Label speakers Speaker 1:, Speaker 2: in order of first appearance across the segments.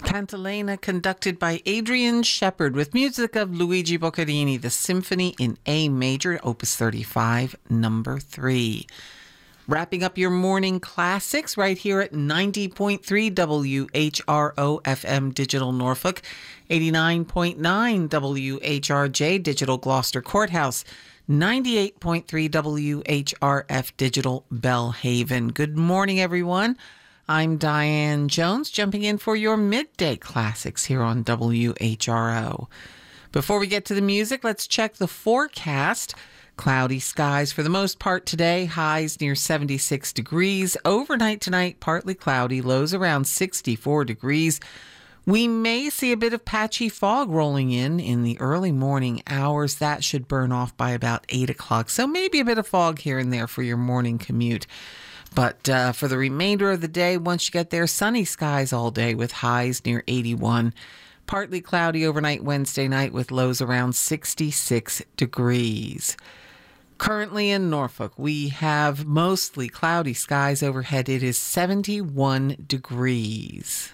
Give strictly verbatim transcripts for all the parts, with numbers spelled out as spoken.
Speaker 1: Cantilena, conducted by Adrian Shepard, with music of Luigi Boccherini, the Symphony in A Major, Opus thirty-five, number three. Wrapping up your morning classics right here at ninety point three W H R O F M Digital Norfolk, eighty-nine point nine W H R J Digital Gloucester Courthouse, ninety-eight point three W H R F Digital Bellhaven. Good morning, everyone. I'm Diane Jones, jumping in for your midday classics here on W H R O. Before we get to the music, let's check the forecast. Cloudy skies for the most part today, highs near seventy-six degrees. Overnight tonight, partly cloudy, lows around sixty-four degrees. We may see a bit of patchy fog rolling in in the early morning hours. That should burn off by about eight o'clock. So maybe a bit of fog here and there for your morning commute. But uh, for the remainder of the day, once you get there, sunny skies all day with highs near eighty-one. Partly cloudy overnight Wednesday night with lows around sixty-six degrees. Currently in Norfolk, we have mostly cloudy skies overhead. It is seventy-one degrees.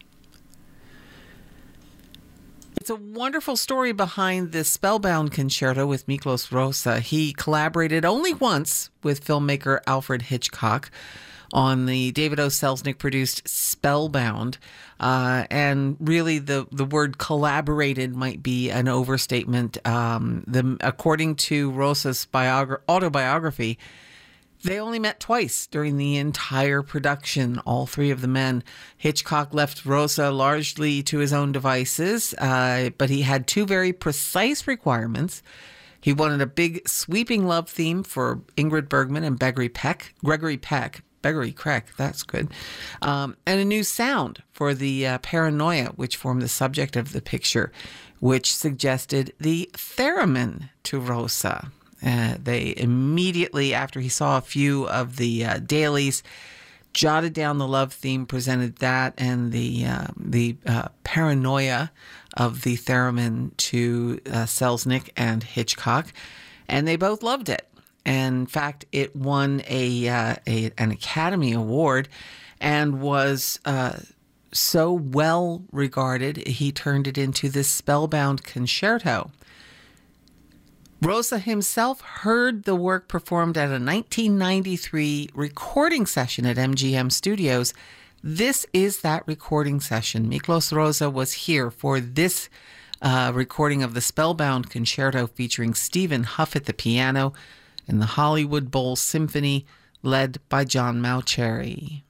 Speaker 1: It's a wonderful story behind this Spellbound concerto with Miklos Rozsa. He collaborated only once with filmmaker Alfred Hitchcock on the David O. Selznick-produced Spellbound. Uh, and really, the, the word collaborated might be an overstatement. Um, the, according to Rozsa's biogra- autobiography, they only met twice during the entire production, all three of the men. Hitchcock left Rozsa largely to his own devices, uh, but he had two very precise requirements. He wanted a big, sweeping love theme for Ingrid Bergman and Gregory Peck. Gregory Peck. Gregory Peck, that's good. Um, and a new sound for the uh, paranoia, which formed the subject of the picture, which suggested the theremin to Rozsa. Uh, they immediately, after he saw a few of the uh, dailies, jotted down the love theme, presented that and the uh, the uh, paranoia of the theremin to uh, Selznick and Hitchcock, and they both loved it. And in fact, it won a, uh, a an Academy Award and was uh, so well regarded, he turned it into this Spellbound concerto. Rozsa himself heard the work performed at a nineteen ninety-three recording session at M G M Studios. This is that recording session. Miklos Rozsa was here for this uh, recording of the Spellbound concerto featuring Stephen Huff at the piano and the Hollywood Bowl Symphony led by John Mauceri.